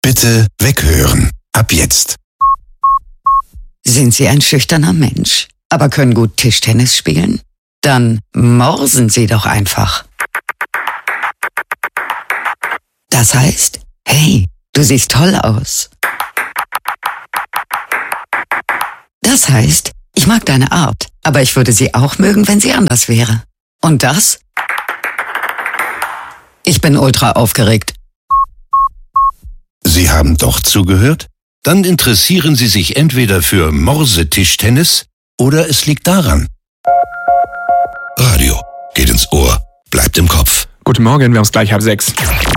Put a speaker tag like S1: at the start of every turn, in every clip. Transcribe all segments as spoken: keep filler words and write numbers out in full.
S1: Bitte weghören. Ab jetzt.
S2: Sind Sie ein schüchterner Mensch, aber können gut Tischtennis spielen? Dann morsen Sie doch einfach. Das heißt, hey, du siehst toll aus. Das heißt, ich mag deine Art, aber ich würde sie auch mögen, wenn sie anders wäre. Und das? Ich bin ultra aufgeregt.
S1: Sie haben doch zugehört? Dann interessieren Sie sich entweder für Morsetischtennis oder es liegt daran. Radio geht ins Ohr, bleibt im Kopf.
S3: Guten Morgen, wir haben es gleich halb sechs.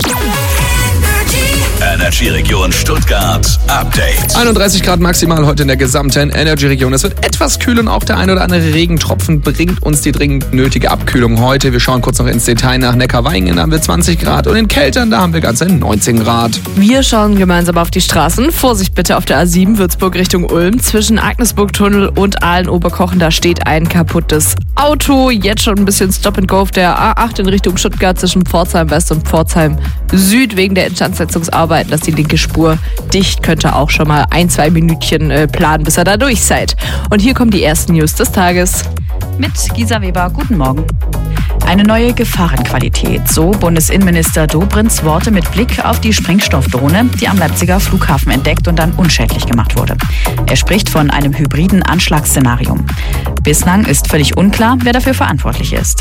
S4: Energy-Region Stuttgart Update.
S3: einunddreißig Grad maximal heute in der gesamten Energy-Region. Es wird etwas kühl und auch der ein oder andere Regentropfen bringt uns die dringend nötige Abkühlung heute. Wir schauen kurz noch ins Detail nach Neckarweingen, da haben wir zwanzig Grad und in Keltern, da haben wir ganze neunzehn Grad.
S5: Wir schauen gemeinsam auf die Straßen. Vorsicht bitte auf der A sieben Würzburg Richtung Ulm. Zwischen Agnesburg-Tunnel und Aalen-Oberkochen, da steht ein kaputtes Auto. Jetzt schon ein bisschen Stop and Go auf der A acht in Richtung Stuttgart zwischen Pforzheim West und Pforzheim Süd wegen der Instandsetzungsarbeiten. Dass die linke Spur dicht, könnte auch schon mal ein, zwei Minütchen äh, planen, bis ihr da durch seid. Und hier kommen die ersten News des Tages.
S6: Mit Gisa Weber, guten Morgen. Eine neue Gefahrenqualität, so Bundesinnenminister Dobrinds Worte mit Blick auf die Sprengstoffdrohne, die am Leipziger Flughafen entdeckt und dann unschädlich gemacht wurde. Er spricht von einem hybriden Anschlagsszenario. Bislang ist völlig unklar, wer dafür verantwortlich ist.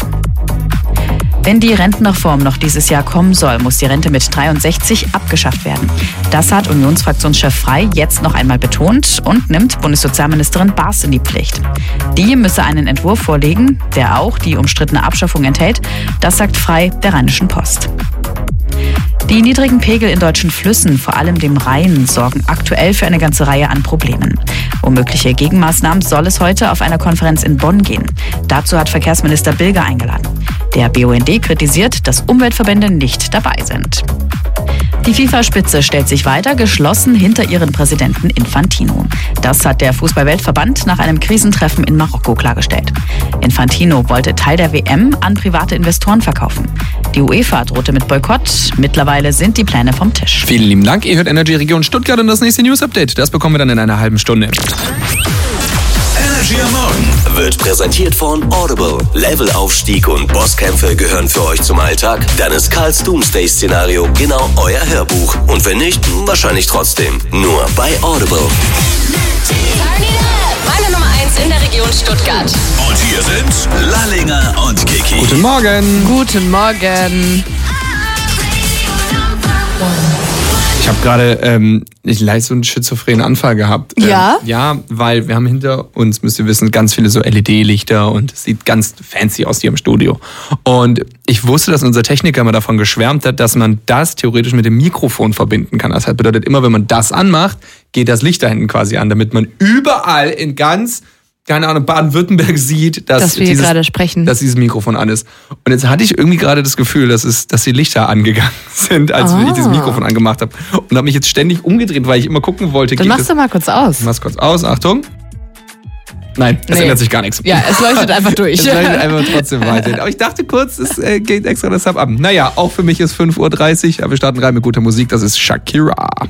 S6: Wenn die Rentenreform noch dieses Jahr kommen soll, muss die Rente mit dreiundsechzig abgeschafft werden. Das hat Unionsfraktionschef Frey jetzt noch einmal betont und nimmt Bundessozialministerin Baas in die Pflicht. Die müsse einen Entwurf vorlegen, der auch die umstrittene Abschaffung enthält. Das sagt Frey der Rheinischen Post. Die niedrigen Pegel in deutschen Flüssen, vor allem dem Rhein, sorgen aktuell für eine ganze Reihe an Problemen. Um mögliche Gegenmaßnahmen soll es heute auf einer Konferenz in Bonn gehen. Dazu hat Verkehrsminister Bilger eingeladen. Der B U N D kritisiert, dass Umweltverbände nicht dabei sind. Die FIFA-Spitze stellt sich weiter geschlossen hinter ihren Präsidenten Infantino. Das hat der Fußball-Weltverband nach einem Krisentreffen in Marokko klargestellt. Infantino wollte Teil der W M an private Investoren verkaufen. Die UEFA drohte mit Boykott. Mittlerweile sind die Pläne vom Tisch.
S3: Vielen lieben Dank. Ihr hört Energy Region Stuttgart und das nächste News-Update. Das bekommen wir dann in einer halben Stunde.
S4: Energy am Morgen wird präsentiert von Audible. Levelaufstieg und Bosskämpfe gehören für euch zum Alltag? Dann ist Karls Doomsday-Szenario genau euer Hörbuch. Und wenn nicht, wahrscheinlich trotzdem. Nur bei Audible.
S7: Meine Nummer eins in der Region Stuttgart.
S4: Und hier sind Lallinger und Kiki.
S3: Guten Morgen.
S5: Guten Morgen.
S3: Ich habe gerade ähm, ich leicht so einen schizophrenen Anfall gehabt.
S5: Ja?
S3: Ähm, ja, weil wir haben hinter uns, müsst ihr wissen, ganz viele so L E D-Lichter und es sieht ganz fancy aus hier im Studio. Und ich wusste, dass unser Techniker immer davon geschwärmt hat, dass man das theoretisch mit dem Mikrofon verbinden kann. Das heißt, bedeutet immer, wenn man das anmacht, geht das Licht da hinten quasi an, damit man überall in ganz, keine Ahnung, Baden-Württemberg sieht, dass,
S5: dass wir
S3: dieses,
S5: hier gerade sprechen.
S3: dass dieses Mikrofon an ist. Und jetzt hatte ich irgendwie gerade das Gefühl, dass, es, dass die Lichter angegangen sind, als
S5: Ah.
S3: ich dieses Mikrofon angemacht habe. Und habe mich jetzt ständig umgedreht, weil ich immer gucken wollte.
S5: Dann machst du mal kurz aus.
S3: Mach's kurz aus, Achtung. Nein, es
S5: Nee.
S3: ändert sich gar nichts.
S5: Ja, es leuchtet einfach durch.
S3: Es leuchtet einfach trotzdem weiter. Aber ich dachte kurz, es äh, geht extra deshalb ab. Naja, auch für mich ist fünf Uhr dreißig, aber wir starten rein mit guter Musik. Das ist Shakira.